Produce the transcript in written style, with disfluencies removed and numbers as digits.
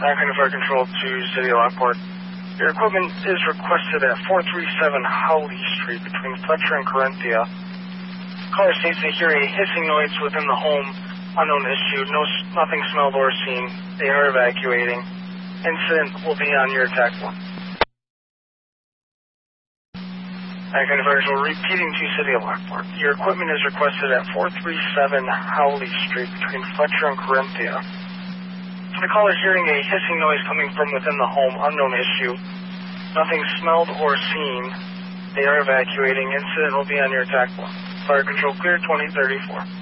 Acting Fire Control to City of Lockport. Your equipment is requested at 437 Howley Street between Fletcher and Corinthia. Caller states they hear a hissing noise within the home. Unknown issue. Nothing smelled or seen. They are evacuating. Incident will be on your attack one. Acting Fire Control repeating to City of Lockport. Your equipment is requested at 437 Howley Street between Fletcher and Corinthia. The caller is hearing a hissing noise coming from within the home. Unknown issue. Nothing smelled or seen. They are evacuating. Incident will be on your attack one. Fire Control clear 2034.